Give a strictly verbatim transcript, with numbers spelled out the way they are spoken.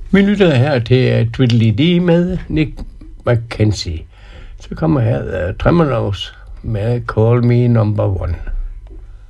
Vi lytter her til Twiddly-Dee med Nick McKenzie. Så kommer her uh, Tremolos med Call Me Number One.